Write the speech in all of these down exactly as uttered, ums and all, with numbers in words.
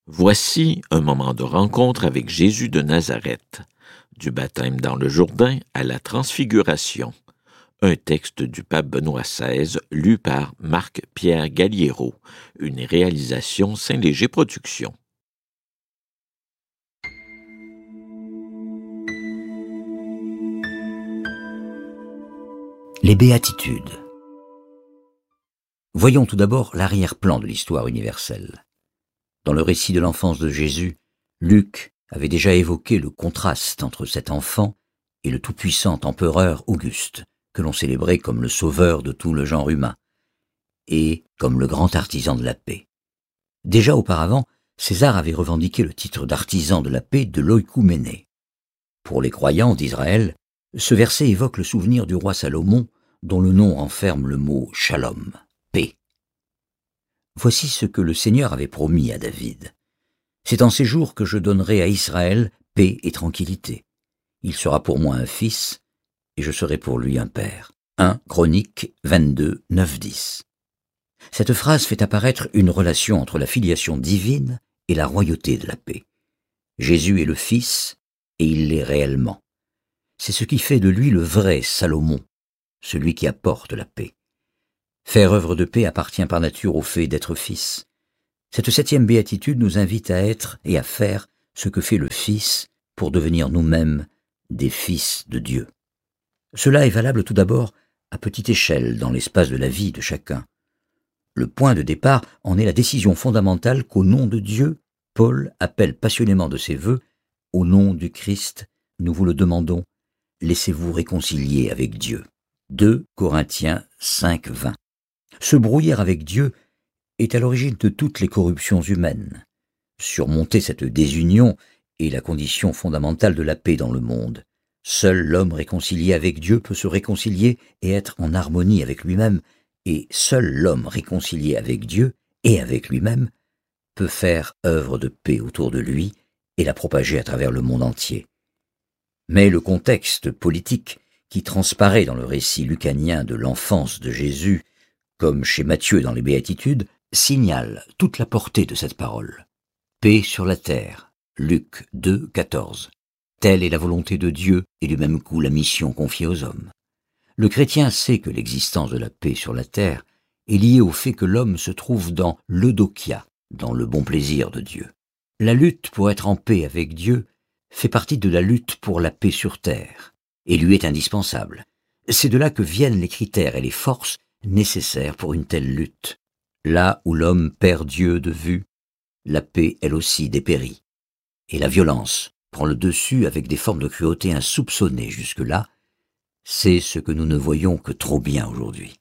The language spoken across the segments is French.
Voici un moment de rencontre avec Jésus de Nazareth, du baptême dans le Jourdain à la Transfiguration. Un texte du pape Benoît seize, lu par Marc-Pierre Galliero, une réalisation Saint-Léger Productions. Les béatitudes. Voyons tout d'abord l'arrière-plan de l'histoire universelle. Dans le récit de l'enfance de Jésus, Luc avait déjà évoqué le contraste entre cet enfant et le tout-puissant empereur Auguste, que l'on célébrait comme le sauveur de tout le genre humain, et comme le grand artisan de la paix. Déjà auparavant, César avait revendiqué le titre d'artisan de la paix de l'oïkouménée. Pour les croyants d'Israël, ce verset évoque le souvenir du roi Salomon, dont le nom renferme le mot shalom, paix. Voici ce que le Seigneur avait promis à David. C'est en ces jours que je donnerai à Israël paix et tranquillité. Il sera pour moi un fils, et je serai pour lui un père. un Chroniques vingt-deux, neuf dix. Cette phrase fait apparaître une relation entre la filiation divine et la royauté de la paix. Jésus est le Fils, et il l'est réellement. C'est ce qui fait de lui le vrai Salomon, celui qui apporte la paix. Faire œuvre de paix appartient par nature au fait d'être fils. Cette septième béatitude nous invite à être et à faire ce que fait le Fils pour devenir nous-mêmes des fils de Dieu. Cela est valable tout d'abord à petite échelle dans l'espace de la vie de chacun. Le point de départ en est la décision fondamentale qu'au nom de Dieu, Paul appelle passionnément de ses vœux, au nom du Christ, nous vous le demandons, laissez-vous réconcilier avec Dieu. deux Corinthiens cinq, vingt. Se brouiller avec Dieu est à l'origine de toutes les corruptions humaines. Surmonter cette désunion est la condition fondamentale de la paix dans le monde. Seul l'homme réconcilié avec Dieu peut se réconcilier et être en harmonie avec lui-même, et seul l'homme réconcilié avec Dieu et avec lui-même peut faire œuvre de paix autour de lui et la propager à travers le monde entier. Mais le contexte politique qui transparaît dans le récit lucanien de l'enfance de Jésus, comme chez Matthieu dans les Béatitudes, signale toute la portée de cette parole. Paix sur la terre, Luc deux, quatorze. Telle est la volonté de Dieu et du même coup la mission confiée aux hommes. Le chrétien sait que l'existence de la paix sur la terre est liée au fait que l'homme se trouve dans l'eudokia, dans le bon plaisir de Dieu. La lutte pour être en paix avec Dieu fait partie de la lutte pour la paix sur terre, et lui est indispensable. C'est de là que viennent les critères et les forces nécessaires pour une telle lutte. Là où l'homme perd Dieu de vue, la paix elle aussi dépérit. Et la violence prend le dessus avec des formes de cruauté insoupçonnées jusque-là, c'est ce que nous ne voyons que trop bien aujourd'hui.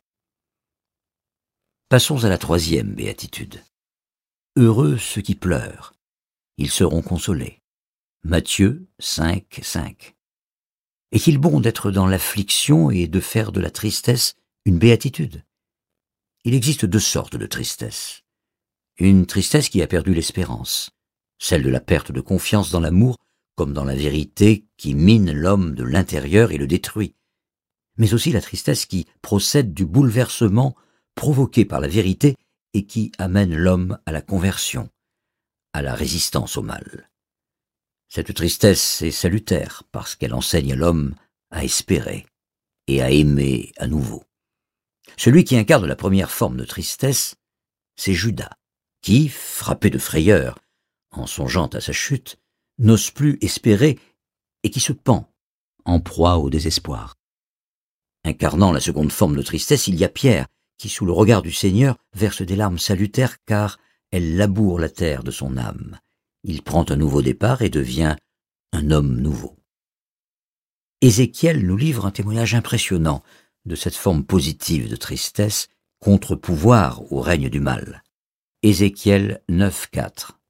Passons à la troisième béatitude. Heureux ceux qui pleurent, ils seront consolés. Matthieu cinq, cinq. Est-il bon d'être dans l'affliction et de faire de la tristesse une béatitude? Il existe deux sortes de tristesse. Une tristesse qui a perdu l'espérance, celle de la perte de confiance dans l'amour comme dans la vérité qui mine l'homme de l'intérieur et le détruit, mais aussi la tristesse qui procède du bouleversement provoqué par la vérité et qui amène l'homme à la conversion, à la résistance au mal. Cette tristesse est salutaire parce qu'elle enseigne à l'homme à espérer et à aimer à nouveau. Celui qui incarne la première forme de tristesse, c'est Judas, qui, frappé de frayeur, en songeant à sa chute, n'ose plus espérer et qui se pend, en proie au désespoir. Incarnant la seconde forme de tristesse, il y a Pierre, qui, sous le regard du Seigneur, verse des larmes salutaires car elles labourent la terre de son âme. Il prend un nouveau départ et devient un homme nouveau. Ézéchiel nous livre un témoignage impressionnant de cette forme positive de tristesse, contre-pouvoir au règne du mal. Ézéchiel neuf, quatre.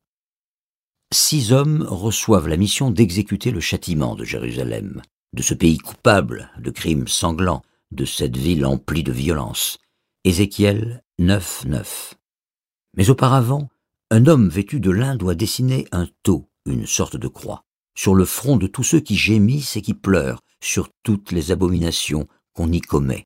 Six hommes reçoivent la mission d'exécuter le châtiment de Jérusalem, de ce pays coupable de crimes sanglants, de cette ville emplie de violence. Ézéchiel neuf, neuf. Mais auparavant, un homme vêtu de lin doit dessiner un tau, une sorte de croix, sur le front de tous ceux qui gémissent et qui pleurent sur toutes les abominations qu'on y commet.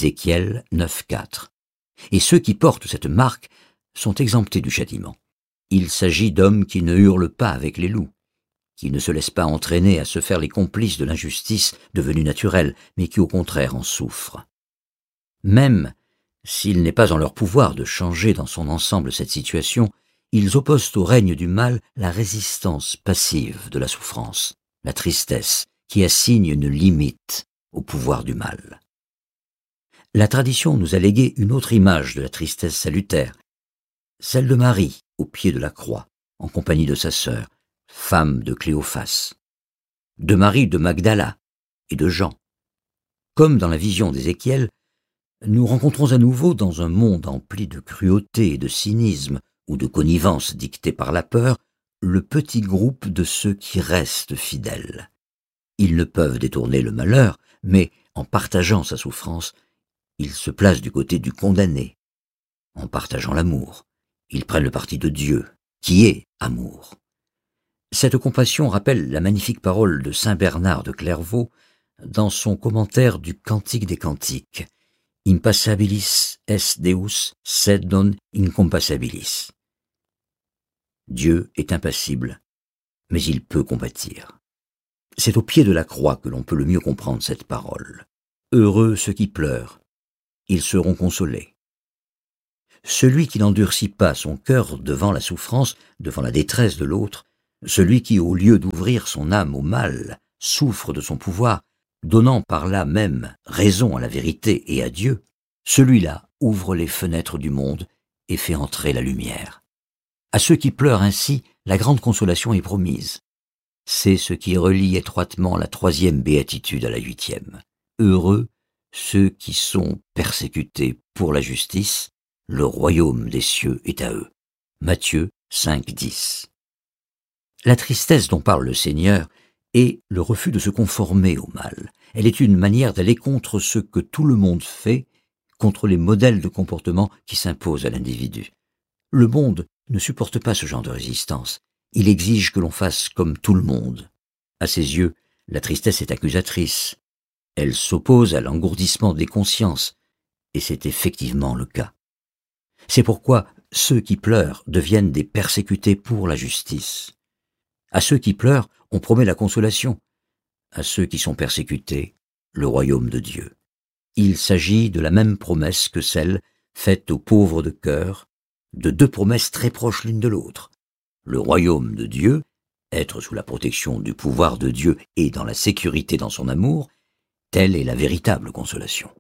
Ézéchiel neuf, quatre. Et ceux qui portent cette marque sont exemptés du châtiment. Il s'agit d'hommes qui ne hurlent pas avec les loups, qui ne se laissent pas entraîner à se faire les complices de l'injustice devenue naturelle, mais qui au contraire en souffrent. Même s'il n'est pas en leur pouvoir de changer dans son ensemble cette situation, ils opposent au règne du mal la résistance passive de la souffrance, la tristesse, qui assigne une limite au pouvoir du mal. La tradition nous a légué une autre image de la tristesse salutaire, celle de Marie au pied de la croix, en compagnie de sa sœur, femme de Cléophas, de Marie de Magdala et de Jean. Comme dans la vision d'Ézéchiel, nous rencontrons à nouveau dans un monde empli de cruauté et de cynisme ou de connivence dictée par la peur, le petit groupe de ceux qui restent fidèles. Ils ne peuvent détourner le malheur, mais en partageant sa souffrance, ils se placent du côté du condamné. En partageant l'amour, ils prennent le parti de Dieu, qui est amour. Cette compassion rappelle la magnifique parole de saint Bernard de Clairvaux dans son commentaire du Cantique des Cantiques. Impassabilis est Deus, sed non incompassabilis. Dieu est impassible, mais il peut compatir. C'est au pied de la croix que l'on peut le mieux comprendre cette parole. Heureux ceux qui pleurent, ils seront consolés. Celui qui n'endurcit pas son cœur devant la souffrance, devant la détresse de l'autre, celui qui, au lieu d'ouvrir son âme au mal, souffre de son pouvoir, donnant par là même raison à la vérité et à Dieu, celui-là ouvre les fenêtres du monde et fait entrer la lumière. À ceux qui pleurent ainsi, la grande consolation est promise. C'est ce qui relie étroitement la troisième béatitude à la huitième. Heureux ceux qui sont persécutés pour la justice, le royaume des cieux est à eux. Matthieu cinq, dix. La tristesse dont parle le Seigneur est le refus de se conformer au mal. Elle est une manière d'aller contre ce que tout le monde fait, contre les modèles de comportement qui s'imposent à l'individu. Le monde ne supporte pas ce genre de résistance. Il exige que l'on fasse comme tout le monde. À ses yeux, la tristesse est accusatrice. Elle s'oppose à l'engourdissement des consciences, et c'est effectivement le cas. C'est pourquoi ceux qui pleurent deviennent des persécutés pour la justice. À ceux qui pleurent, on promet la consolation. À ceux qui sont persécutés, le royaume de Dieu. Il s'agit de la même promesse que celle faite aux pauvres de cœur, de deux promesses très proches l'une de l'autre. Le royaume de Dieu, être sous la protection du pouvoir de Dieu et dans la sécurité dans son amour, telle est la véritable consolation.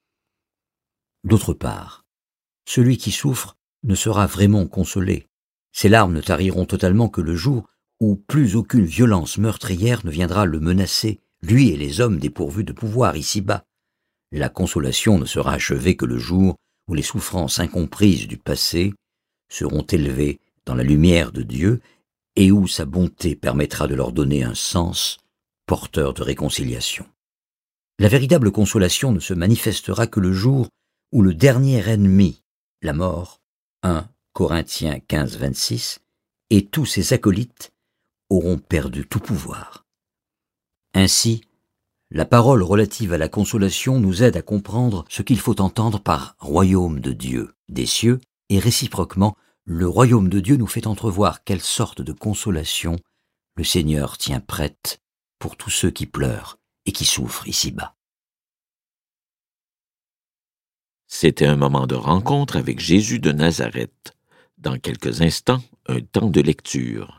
D'autre part, celui qui souffre ne sera vraiment consolé. Ses larmes ne tariront totalement que le jour où plus aucune violence meurtrière ne viendra le menacer, lui et les hommes dépourvus de pouvoir ici-bas. La consolation ne sera achevée que le jour où les souffrances incomprises du passé seront élevées dans la lumière de Dieu et où sa bonté permettra de leur donner un sens porteur de réconciliation. La véritable consolation ne se manifestera que le jour où le dernier ennemi, la mort, un Corinthiens quinze, vingt-six, et tous ses acolytes auront perdu tout pouvoir. Ainsi, la parole relative à la consolation nous aide à comprendre ce qu'il faut entendre par royaume de Dieu des cieux, et réciproquement, le royaume de Dieu nous fait entrevoir quelle sorte de consolation le Seigneur tient prête pour tous ceux qui pleurent et qui souffrent ici-bas. C'était un moment de rencontre avec Jésus de Nazareth. Dans quelques instants, un temps de lecture.